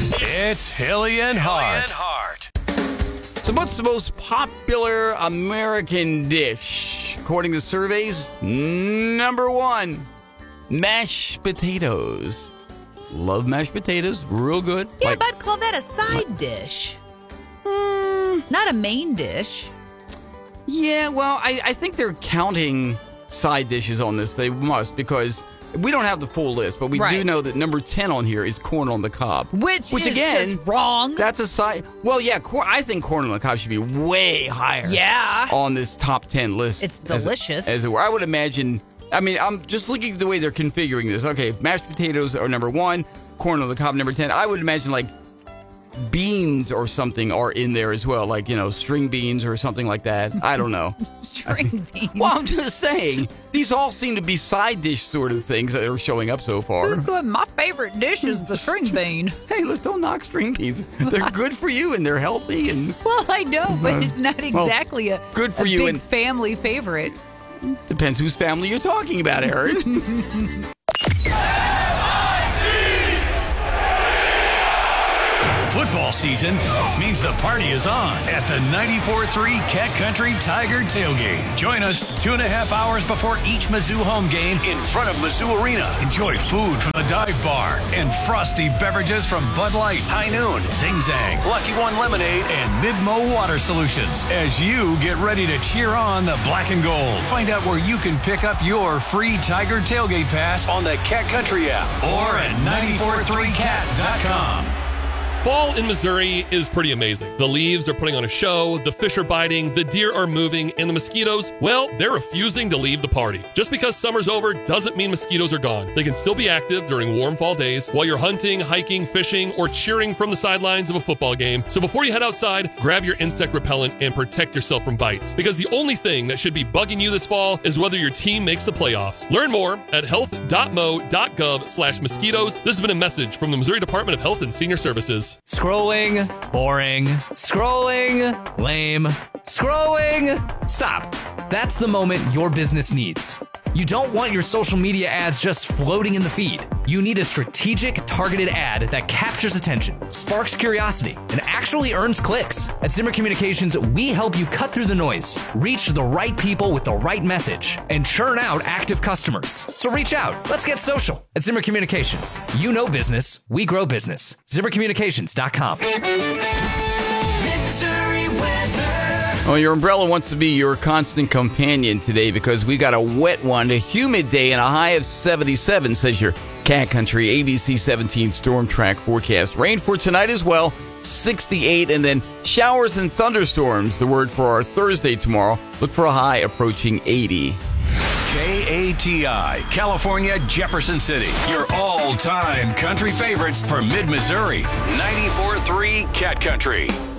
It's Hilly and Hart. So what's the most popular American dish? According to surveys, number 1, mashed potatoes. Love mashed potatoes. Real good. Yeah, but I'd call that a side dish. Not a main dish. Yeah, well, I think they're counting side dishes on this. They must, because we don't have the full list, but we do know that number 10 on here is corn on the cob. Which is again, just wrong. That's a side. Well, yeah, I think corn on the cob should be way higher on this top 10 list. It's delicious. As it were. I would imagine, I mean, I'm just looking at the way they're configuring this. Okay, if mashed potatoes are number 1, corn on the cob number 10, I would imagine like beans or something are in there as well, like, string beans or something like that. I don't know. String beans. Well, I'm just saying, these all seem to be side dish sort of things that are showing up so far. Who's going, my favorite dish is the string bean. Hey, don't knock string beans. They're good for you and they're healthy. And well, I know, but it's not exactly a big family favorite. Depends whose family you're talking about, Aaron. Football season means the party is on at the 94.3 Cat Country Tiger Tailgate. Join us 2.5 hours before each Mizzou home game in front of Mizzou Arena. Enjoy food from the dive bar and frosty beverages from Bud Light, High Noon, Zing Zang, Lucky One Lemonade, and Midmo Water Solutions as you get ready to cheer on the black and gold. Find out where you can pick up your free Tiger Tailgate Pass on the Cat Country app or at 943cat.com. Fall in Missouri is pretty amazing. The leaves are putting on a show, the fish are biting, the deer are moving, and the mosquitoes, well, they're refusing to leave the party. Just because summer's over doesn't mean mosquitoes are gone. They can still be active during warm fall days while you're hunting, hiking, fishing, or cheering from the sidelines of a football game. So before you head outside, grab your insect repellent and protect yourself from bites. Because the only thing that should be bugging you this fall is whether your team makes the playoffs. Learn more at health.mo.gov/mosquitoes. This has been a message from the Missouri Department of Health and Senior Services. Scrolling, boring, scrolling, lame, scrolling. Stop. That's the moment your business needs. You don't want your social media ads just floating in the feed. You need a strategic, targeted ad that captures attention, sparks curiosity, and actually earns clicks. At Zimmer Communications, we help you cut through the noise, reach the right people with the right message, and churn out active customers. So reach out. Let's get social. At Zimmer Communications, you know business, we grow business. ZimmerCommunications.com. Well, your umbrella wants to be your constant companion today because we got a wet one, a humid day, and a high of 77, says your Cat Country ABC 17 Storm Track forecast. Rain for tonight as well, 68, and then showers and thunderstorms, the word for our Thursday tomorrow. Look for a high approaching 80. KATI, California, Jefferson City. Your all-time country favorites for mid-Missouri. 94.3 Cat Country.